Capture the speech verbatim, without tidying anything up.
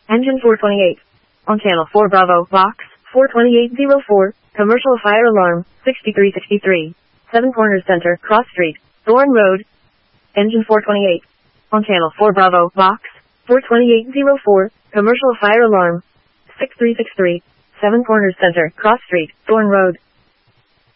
Engine four twenty-eight. On channel four Bravo, box, four twenty-eight oh four, commercial fire alarm, sixty-three sixty-three. Seven Corners Center, Cross Street, Thorn Road. Engine four twenty-eight. On channel four Bravo, box, four twenty-eight oh four, commercial fire alarm, six three six three. Seven Corners Center, Cross Street, Thorn Road.